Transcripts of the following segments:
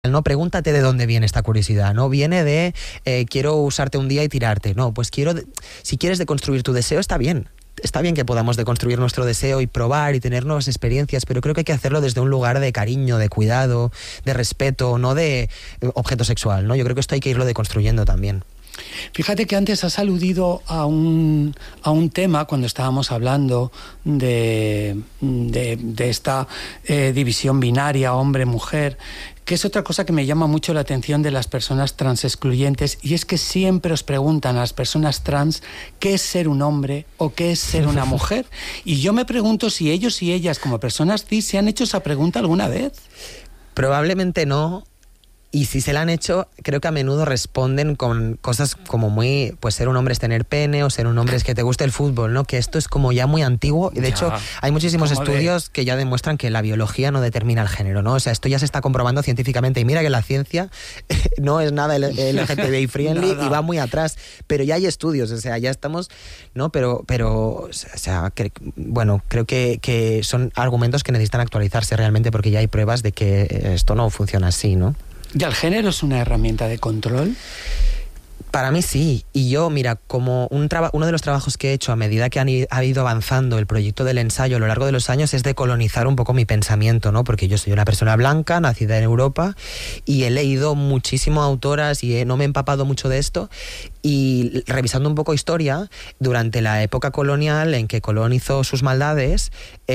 No, pregúntate de dónde viene esta curiosidad. No viene de quiero usarte un día y tirarte. No, pues si quieres deconstruir tu deseo, está bien. Está bien que podamos deconstruir nuestro deseo y probar y tener nuevas experiencias, pero creo que hay que hacerlo desde un lugar de cariño, de cuidado, de respeto, no de objeto sexual, ¿no? Yo creo que esto hay que irlo deconstruyendo también. Fíjate que antes has aludido a un tema cuando estábamos hablando de esta división binaria, hombre-mujer, que es otra cosa que me llama mucho la atención de las personas trans excluyentes, y es que siempre os preguntan a las personas trans qué es ser un hombre o qué es ser una mujer. Y yo me pregunto si ellos y ellas, como personas cis, se han hecho esa pregunta alguna vez. Probablemente no. Y si se la han hecho, creo que a menudo responden con cosas como muy, pues ser un hombre es tener pene, o ser un hombre es que te guste el fútbol, ¿no? Que esto es como ya muy antiguo, y de hecho hay muchísimos estudios que ya demuestran que la biología no determina el género, ¿no? O sea, esto ya se está comprobando científicamente, y mira que la ciencia no es nada LGTBI friendly y va muy atrás, pero ya hay estudios, o sea, ya estamos, ¿no? Pero o sea, bueno, creo que son argumentos que necesitan actualizarse realmente, porque ya hay pruebas de que esto no funciona así, ¿no? ¿Y el género es una herramienta de control? Para mí sí, y yo, mira, como uno de los trabajos que he hecho a medida que ha ido avanzando el proyecto del ensayo a lo largo de los años es decolonizar un poco mi pensamiento, ¿no? Porque yo soy una persona blanca, nacida en Europa, y he leído muchísimo autoras y no me he empapado mucho de esto, y revisando un poco historia, durante la época colonial en que Colón hizo sus maldades,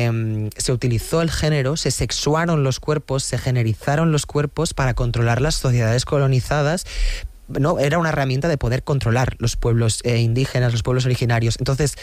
se utilizó el género, se sexuaron los cuerpos, se generizaron los cuerpos para controlar las sociedades colonizadas. No, era una herramienta de poder controlar los pueblos indígenas, los pueblos originarios. Entonces,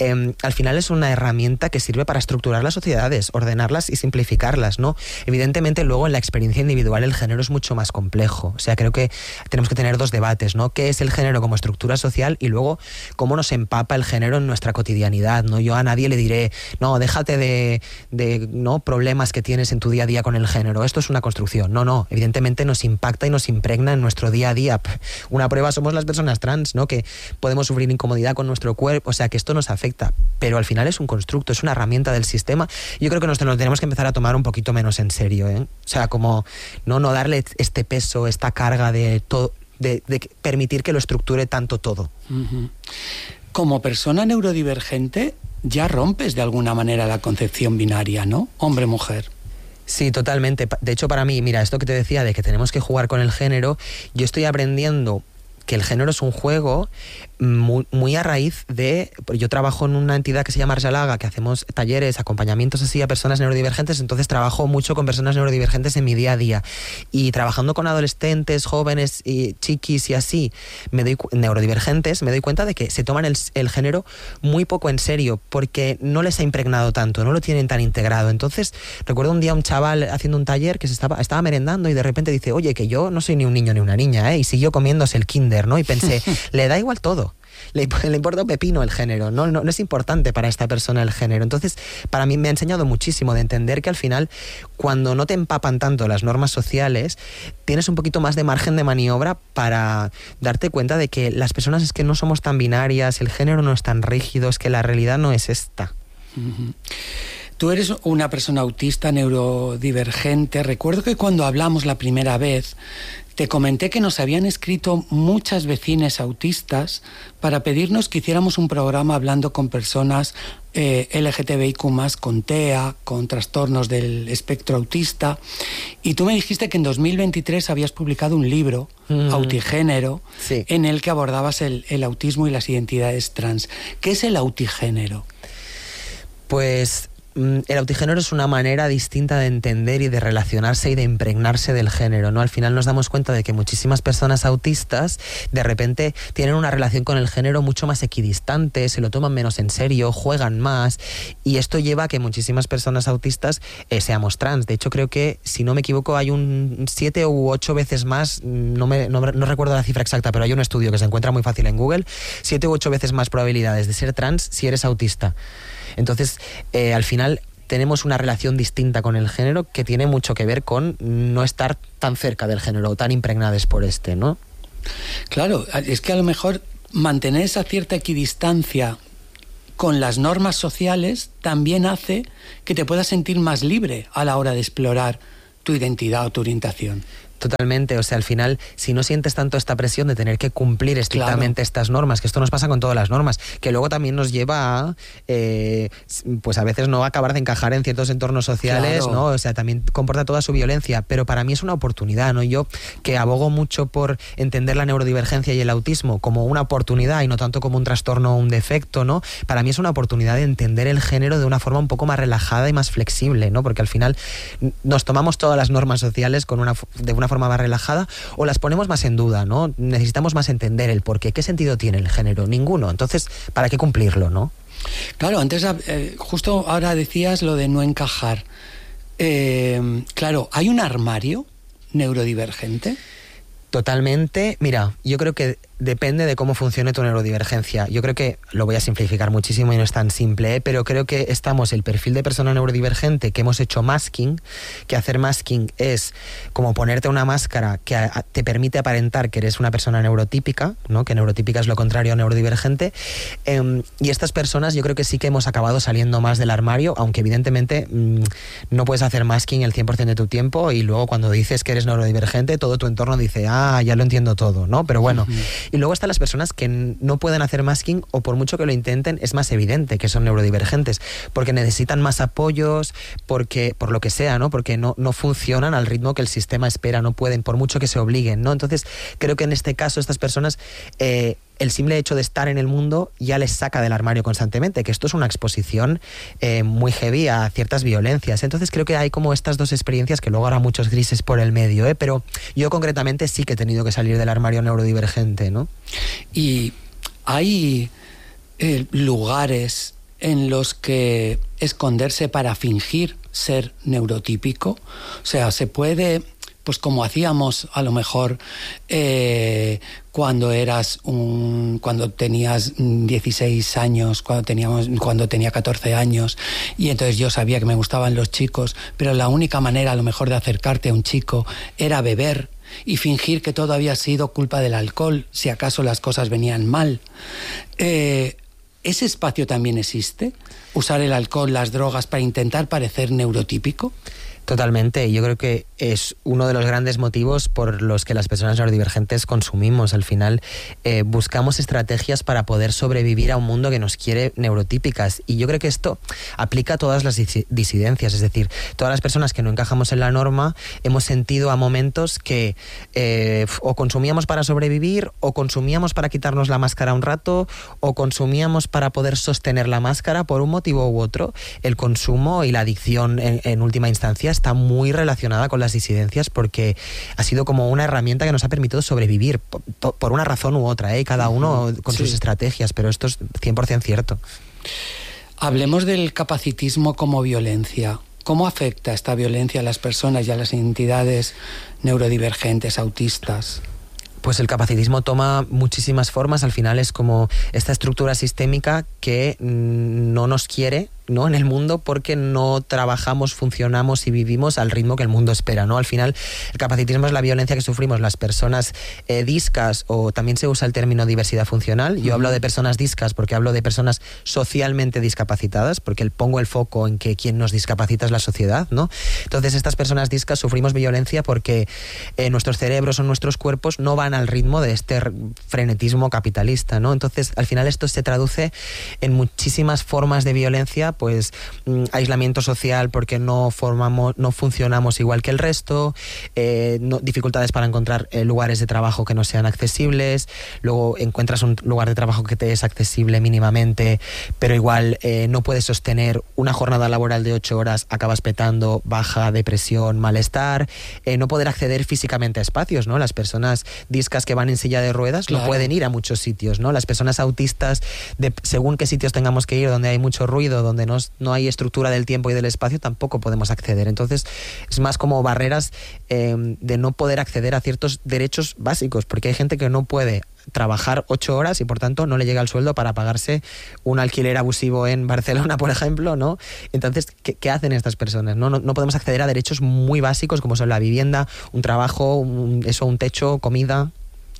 al final es una herramienta que sirve para estructurar las sociedades, ordenarlas y simplificarlas, ¿no? Evidentemente, luego en la experiencia individual el género es mucho más complejo. O sea, creo que tenemos que tener dos debates, ¿no? ¿Qué es el género como estructura social? Y luego, ¿cómo nos empapa el género en nuestra cotidianidad, ¿no? Yo a nadie le diré, no, déjate de ¿no? problemas que tienes en tu día a día con el género. Esto es una construcción. No. Evidentemente nos impacta y nos impregna en nuestro día a día. Una prueba somos las personas trans, ¿no? Que podemos sufrir incomodidad con nuestro cuerpo, o sea, que esto nos afecta, pero al final es un constructo, es una herramienta del sistema. Yo creo que nos tenemos que empezar a tomar un poquito menos en serio, ¿eh? O sea, como no darle este peso, esta carga de todo, de permitir que lo estructure tanto todo. Uh-huh. Como persona neurodivergente, ya rompes de alguna manera la concepción binaria, ¿no? Hombre-mujer. Sí, totalmente. De hecho, para mí, mira, esto que te decía de que tenemos que jugar con el género, yo estoy aprendiendo que el género es un juego muy a raíz de... Yo trabajo en una entidad que se llama Arsalaga, que hacemos talleres, acompañamientos así a personas neurodivergentes, entonces trabajo mucho con personas neurodivergentes en mi día a día. Y trabajando con adolescentes, jóvenes, y chiquis y así, neurodivergentes, me doy cuenta de que se toman el género muy poco en serio, porque no les ha impregnado tanto, no lo tienen tan integrado. Entonces, recuerdo un día un chaval haciendo un taller que estaba merendando y de repente dice, oye, que yo no soy ni un niño ni una niña, ¿eh? Y siguió comiéndose el kinder, ¿no? Y pensé, le da igual todo. Le importa un pepino el género, no es importante para esta persona el género. Entonces, para mí me ha enseñado muchísimo de entender que al final, cuando no te empapan tanto las normas sociales, tienes un poquito más de margen de maniobra para darte cuenta de que las personas es que no somos tan binarias, el género no es tan rígido, es que la realidad no es esta. Uh-huh. Tú eres una persona autista, neurodivergente. Recuerdo que cuando hablamos la primera vez, te comenté que nos habían escrito muchas vecinas autistas para pedirnos que hiciéramos un programa hablando con personas LGTBIQ+, con TEA, con trastornos del espectro autista. Y tú me dijiste que en 2023 habías publicado un libro, Autigénero, sí, en el que abordabas el autismo y las identidades trans. ¿Qué es el autigénero? Pues... el autigénero es una manera distinta de entender y de relacionarse y de impregnarse del género, ¿no? Al final nos damos cuenta de que muchísimas personas autistas de repente tienen una relación con el género mucho más equidistante, se lo toman menos en serio, juegan más, y esto lleva a que muchísimas personas autistas seamos trans. De hecho, creo que, si no me equivoco, hay un 7 u 8 veces más, no recuerdo la cifra exacta, pero hay un estudio que se encuentra muy fácil en Google, 7 u 8 veces más probabilidades de ser trans si eres autista. Entonces, al final tenemos una relación distinta con el género que tiene mucho que ver con no estar tan cerca del género o tan impregnados por este, ¿no? Claro, es que a lo mejor mantener esa cierta equidistancia con las normas sociales también hace que te puedas sentir más libre a la hora de explorar tu identidad o tu orientación. Totalmente, o sea, al final, si no sientes tanto esta presión de tener que cumplir estrictamente estas normas, que esto nos pasa con todas las normas, que luego también nos lleva a, pues a veces no acabar de encajar en ciertos entornos sociales, ¿no? O sea, también comporta toda su violencia, pero para mí es una oportunidad, ¿no? Yo, que abogo mucho por entender la neurodivergencia y el autismo como una oportunidad y no tanto como un trastorno o un defecto, ¿no? Para mí es una oportunidad de entender el género de una forma un poco más relajada y más flexible, ¿no? Porque al final nos tomamos todas las normas sociales de una forma más relajada o las ponemos más en duda, ¿no? Necesitamos más entender el porqué. ¿Qué sentido tiene el género? Ninguno. Entonces, ¿para qué cumplirlo, no? Claro, antes justo ahora decías lo de no encajar. Claro, ¿hay un armario neurodivergente? Totalmente. Mira, yo creo que depende de cómo funcione tu neurodivergencia. Yo creo que, lo voy a simplificar muchísimo y no es tan simple, pero creo que estamos el perfil de persona neurodivergente que hemos hecho masking, que hacer masking es como ponerte una máscara que te permite aparentar que eres una persona neurotípica, ¿no? Que neurotípica es lo contrario a neurodivergente, y estas personas yo creo que sí que hemos acabado saliendo más del armario, aunque evidentemente no puedes hacer masking el 100% de tu tiempo y luego cuando dices que eres neurodivergente todo tu entorno dice, ya lo entiendo todo, ¿no? Pero bueno, y luego están las personas que no pueden hacer masking o por mucho que lo intenten es más evidente que son neurodivergentes porque necesitan más apoyos, porque por lo que sea, ¿no? Porque no funcionan al ritmo que el sistema espera, no pueden, por mucho que se obliguen, ¿no? Entonces creo que en este caso estas personas el simple hecho de estar en el mundo ya les saca del armario constantemente, que esto es una exposición muy heavy a ciertas violencias. Entonces creo que hay como estas dos experiencias que luego habrá muchos grises por el medio, pero yo concretamente sí que he tenido que salir del armario neurodivergente, ¿no? Y hay lugares en los que esconderse para fingir ser neurotípico, o sea, se puede... Pues como hacíamos a lo mejor cuando tenías 16 años, cuando tenía 14 años, y entonces yo sabía que me gustaban los chicos, pero la única manera a lo mejor de acercarte a un chico era beber y fingir que todo había sido culpa del alcohol, si acaso las cosas venían mal. ¿Ese espacio también existe? ¿Usar el alcohol, las drogas para intentar parecer neurotípico? Totalmente, yo creo que es uno de los grandes motivos por los que las personas neurodivergentes consumimos. Al final buscamos estrategias para poder sobrevivir a un mundo que nos quiere neurotípicas y yo creo que esto aplica a todas las disidencias, es decir, todas las personas que no encajamos en la norma hemos sentido a momentos que o consumíamos para sobrevivir o consumíamos para quitarnos la máscara un rato o consumíamos para poder sostener la máscara por un motivo u otro. El consumo y la adicción en última instancia está muy relacionada con las disidencias porque ha sido como una herramienta que nos ha permitido sobrevivir por una razón u otra, cada uno con sus estrategias, pero esto es 100% cierto. Hablemos del capacitismo como violencia. ¿Cómo afecta esta violencia a las personas y a las entidades neurodivergentes, autistas? Pues el capacitismo toma muchísimas formas, al final es como esta estructura sistémica que no nos quiere, ¿no?, en el mundo porque no trabajamos, funcionamos y vivimos al ritmo que el mundo espera, ¿no? Al final el capacitismo es la violencia que sufrimos las personas discas, o también se usa el término diversidad funcional. Yo hablo de personas discas porque hablo de personas socialmente discapacitadas, porque pongo el foco en que quien nos discapacita es la sociedad, ¿no? Entonces estas personas discas sufrimos violencia porque nuestros cerebros o nuestros cuerpos no van al ritmo de este frenetismo capitalista, ¿no? Entonces al final esto se traduce en muchísimas formas de violencia, pues aislamiento social porque no funcionamos igual que el resto, dificultades para encontrar lugares de trabajo que no sean accesibles, luego encuentras un lugar de trabajo que te es accesible mínimamente, pero igual no puedes sostener una jornada laboral de 8 horas, acabas petando, baja, depresión, malestar, no poder acceder físicamente a espacios, ¿no? Las personas discas que van en silla de ruedas no pueden ir a muchos sitios, ¿no? Las personas autistas, según qué sitios tengamos que ir, donde hay mucho ruido, donde no hay estructura del tiempo y del espacio, tampoco podemos acceder. Entonces es más como barreras de no poder acceder a ciertos derechos básicos, porque hay gente que no puede trabajar 8 horas y por tanto no le llega el sueldo para pagarse un alquiler abusivo en Barcelona, por ejemplo, ¿no? Entonces, ¿qué hacen estas personas? No podemos acceder a derechos muy básicos como son la vivienda, un trabajo, un techo, comida.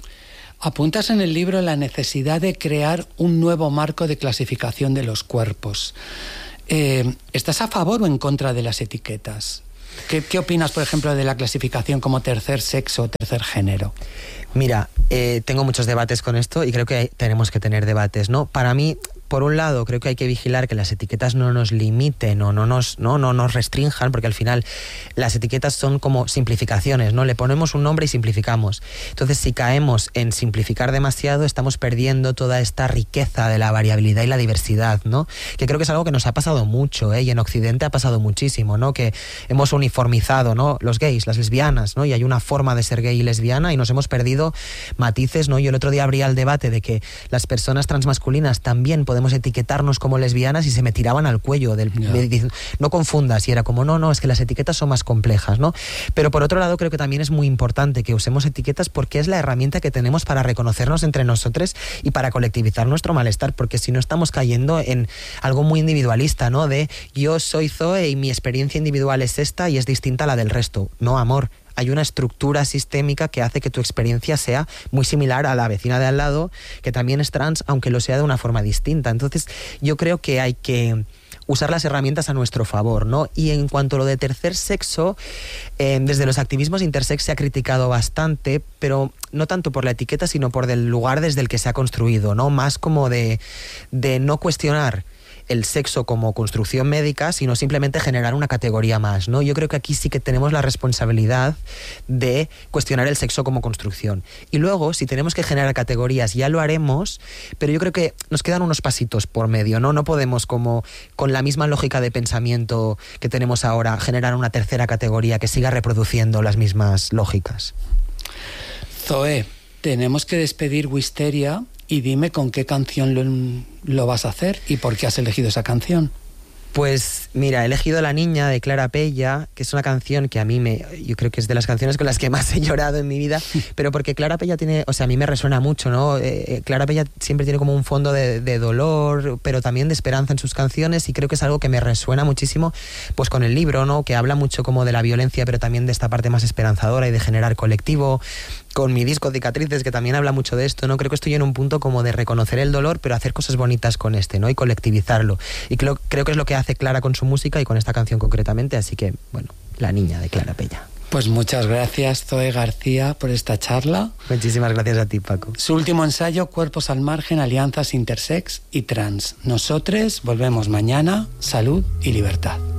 Apuntas en el libro la necesidad de crear un nuevo marco de clasificación de los cuerpos. ¿Estás a favor o en contra de las etiquetas? ¿Qué opinas, por ejemplo, de la clasificación como tercer sexo o tercer género? Mira, tengo muchos debates con esto y creo que tenemos que tener debates, ¿no? Para mí, por un lado, creo que hay que vigilar que las etiquetas no nos limiten o no nos restrinjan, porque al final las etiquetas son como simplificaciones, ¿no? Le ponemos un nombre y simplificamos. Entonces, si caemos en simplificar demasiado, estamos perdiendo toda esta riqueza de la variabilidad y la diversidad, ¿no? Que creo que es algo que nos ha pasado mucho, y en Occidente ha pasado muchísimo, ¿no? Que hemos uniformizado, ¿no? Los gays, las lesbianas, ¿no? Y hay una forma de ser gay y lesbiana y nos hemos perdido matices, ¿no? Yo el otro día abría el debate de que las personas transmasculinas también podemos etiquetarnos como lesbianas y se me tiraban al cuello no confundas, y era como no, es que las etiquetas son más complejas, ¿no? Pero por otro lado creo que también es muy importante que usemos etiquetas porque es la herramienta que tenemos para reconocernos entre nosotros y para colectivizar nuestro malestar, porque si no estamos cayendo en algo muy individualista, ¿no? De yo soy Zoe y mi experiencia individual es esta y es distinta a la del resto. No, amor. Hay una estructura sistémica que hace que tu experiencia sea muy similar a la vecina de al lado, que también es trans, aunque lo sea de una forma distinta. Entonces, yo creo que hay que usar las herramientas a nuestro favor, ¿no? Y en cuanto a lo de tercer sexo, desde los activismos intersex se ha criticado bastante, pero no tanto por la etiqueta, sino por el lugar desde el que se ha construido, ¿no? Más como de no cuestionar el sexo como construcción médica, sino simplemente generar una categoría más, ¿no? Yo creo que aquí sí que tenemos la responsabilidad de cuestionar el sexo como construcción. Y luego, si tenemos que generar categorías, ya lo haremos, pero yo creo que nos quedan unos pasitos por medio, ¿no? No podemos, como con la misma lógica de pensamiento que tenemos ahora, generar una tercera categoría que siga reproduciendo las mismas lógicas. Zoe, tenemos que despedir Wisteria. Y dime con qué canción lo vas a hacer y por qué has elegido esa canción. Pues mira, he elegido La Niña de Clara Pella, que es una canción que yo creo que es de las canciones con las que más he llorado en mi vida, pero porque Clara Pella tiene, o sea, a mí me resuena mucho, ¿no? Clara Pella siempre tiene como un fondo de dolor, pero también de esperanza en sus canciones, y creo que es algo que me resuena muchísimo, pues con el libro, ¿no? Que habla mucho como de la violencia, pero también de esta parte más esperanzadora y de generar colectivo. Con mi disco Cicatrices, que también habla mucho de esto, ¿no? Creo que estoy en un punto como de reconocer el dolor, pero hacer cosas bonitas con ¿no? Y colectivizarlo. Y creo que es lo que hace Clara con su música y con esta canción concretamente, así que, bueno, La Niña de Clara Pella. Pues muchas gracias, Zoe García, por esta charla. Muchísimas gracias a ti, Paco. Su último ensayo, Cuerpos al margen, alianzas intersex y trans. Nosotros volvemos mañana. Salud y libertad.